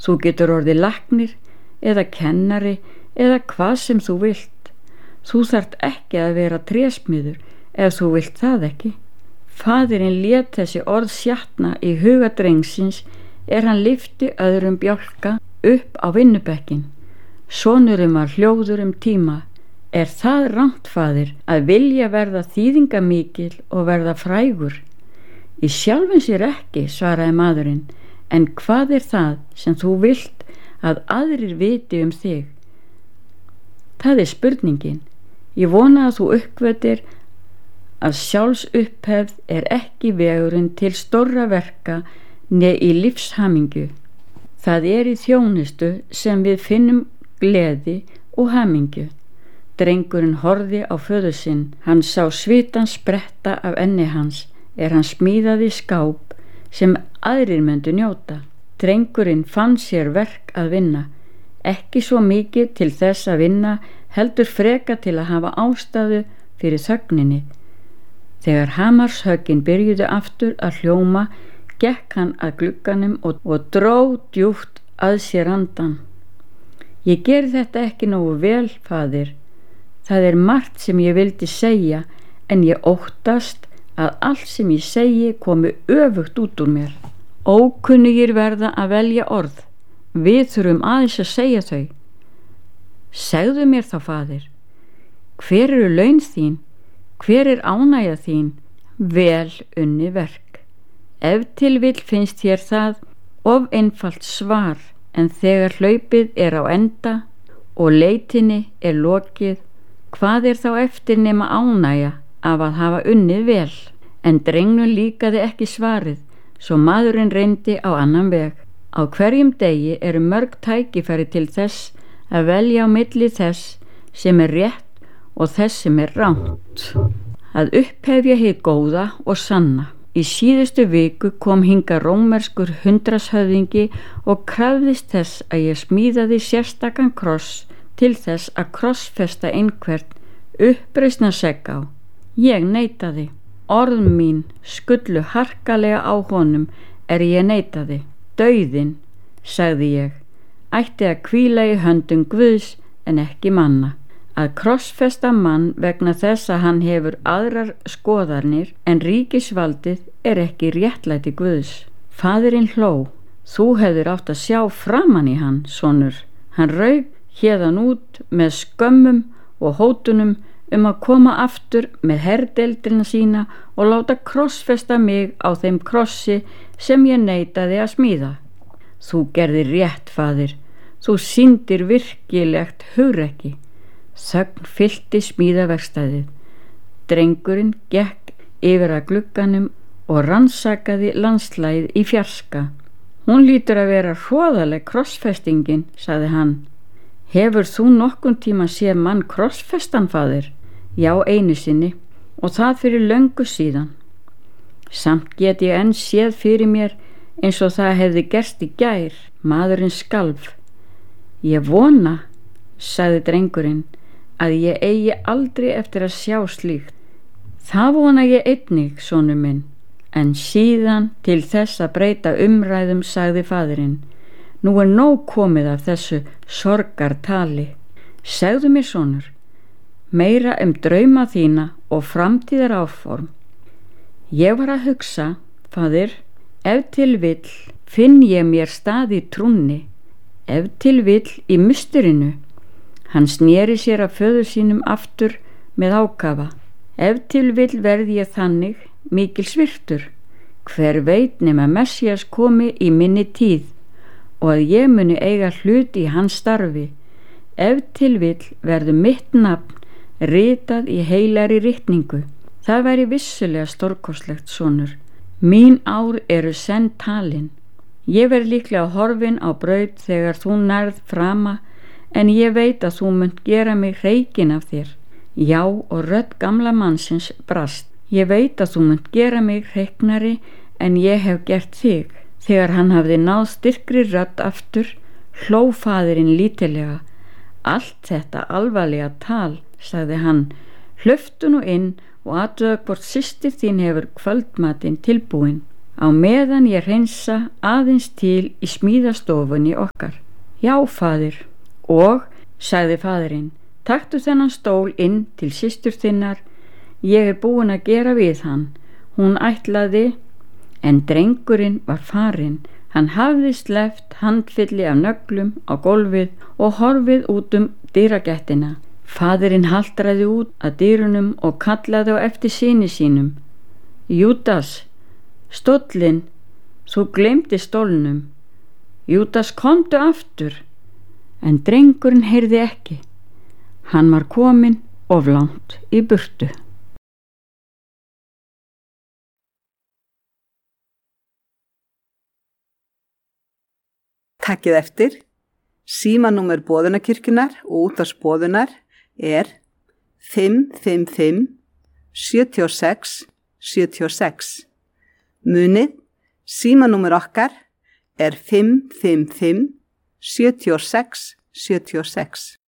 Þú getur orðið læknir eða kennari eða hvað sem þú vilt. Þú þarft ekki að vera trésmiður ef þú vilt það ekki. Faðirinn lét þessi orð sjatna í huga drengsins hann lyfti öðrum bjálka upp á vinnubekkin. Sonurinn var hljóður tíma. Er það rangt, faðir, að vilja verða þýðingamikil og verða frægur? Í sjálfum sér ekki, svaraði maðurinn, en hvað er það sem þú vilt að aðrir viti þig? Það er spurningin. Ég vona að þú uppgötir að sjálfsupphefð ekki vegurinn til stórra verka né í lífshamingju. Það í þjónustu sem við finnum gleði og hamingju. Drengurinn horfði á föður sinn. Hann sá svitann spretta af enni hans hann smíðaði skáp sem aðrir myndu njóta. Drengurinn fann sér verk að vinna, ekki svo mikið til þess að vinna, heldur freka til að hafa ástæðu fyrir þögninni. Þegar hamarshöggin byrjuðu aftur að hljóma, gekk hann að glugganum og dró djúpt að sér andan. Ég geri þetta ekki nógu vel, faðir. Það margt sem ég vildi segja, en ég óttast að allt sem ég segi komi öfugt út úr mér. Ókunnugir verða að velja orð. Við þurfum aðeins að segja þau. Segðu mér þá, faðir. Hver eru laun þín? Hver ánægja þín? Vel unni verk. Ef til vill finnst þér það of einfalt svar, en þegar hlaupið á enda og leitinni lokið, hvað þá eftir nema ánægja af að hafa unnið vel? En drengnum líkaði ekki svarið, svo maðurinn reyndi á annan veg. Á hverjum degi mörg tækifæri til þess að velja á milli þess sem rétt og þess sem rangt. Að upphefja hið góða og sanna. Í síðustu viku kom hingað rómverskur hundrashöfðingi og krafðist þess að ég smíðaði sérstakan kross til þess að krossfesta einhvern uppreisnarsegg á. Ég neitaði. Orð mín skullu harkalega á honum ég neitaði. Dauðinn, sagði ég, ætti að hvíla í höndum Guðs en ekki manna. Að krossfesta mann vegna þess að hann hefur aðrar skoðanir en ríkisvaldið ekki réttlæti Guðs. Faðirinn hló. Þú hefðir átt að sjá framan í hann, sonur. Hann rauk héðan út með skömmum og hótunum að koma aftur með herdeildina sína og láta krossfesta mig á þeim krossi sem ég neitaði að smíða. Þú gerðir rétt, faðir. Þú sýndir virkilegt hugrekki. Þögn fyllti smíðaverkstæðið. Drengurinn gekk yfir að glugganum og rannsakaði landslagið í fjarska. Hún lítur að vera hroðaleg krossfestingin, sagði hann. Hefur þú nokkurn tíma séð mann krossfestan, faðir? Já, einu sinni, og það fyrir löngu síðan. Samt get ég enn séð fyrir mér eins og það hefði gerst í gær. Maðurinn skalf. Ég vona, sagði drengurinn, að ég eigi aldrei eftir að sjá slíkt. Það vona ég einnig, sonur minn. En síðan til þess að breyta umræðum, sagði faðirinn. Nú nóg komið af þessu sorgartali. Segðu mér, sonur, meira drauma þína og framtíðar áform. Ég var að hugsa, faðir, ef til vill finn ég mér stað í trúnni, ef til vill í musturinu. Hann sneri sér að föður sínum aftur með ákafa. Ef til vill verð ég þannig mikils virtur. Hver veit nema Messías komi í minni tíð og að ég muni eiga hlut í hans starfi. Ef til vill verður mitt nafn ritað í heilari ritningu. Það væri vissulega stórkostlegt, sonur. Mín ár eru senn talin. Ég verð líklega horfin á braut þegar þú nærð frama, en ég veit að þú munt gera mig hreykin af þér. Já, og rödd gamla mannsins brast. Ég veit að þú munt gera mig hreyknari en ég hef gert þig. Þegar hann hafði náð styrkri rödd aftur, hló faðirinn lítillega. Allt þetta alvarlega tal, sagði hann. Hlauptu nú inn og athuga hvort systir þín hefur kvöldmatinn tilbúin. á meðan ég hreinsa aðeins til í smíðastofunni okkar. Já, faðir. Og, sagði faðirinn, taktu þennan stól inn til systur þinnar, ég búin að gera við hann. Hún ætlaði, en drengurinn var farinn. Hann hafði sleppt handfylli af nöglum á gólfið og horfið út dyragættina. Faðirinn haltraði út að dyrunum og kallaði á eftir syni sínum. Júdas, stóllinn, þú gleymdi stólnum. Júdas, komdu aftur. En drengurinn heyrði ekki. Hann var kominn of langt í burtu. Takkið eftir. Símanúmer Boðunarkirkjunnar og útvarpsboðunar er 555 76 76. Munið, símanúmer okkar er 555 76 76.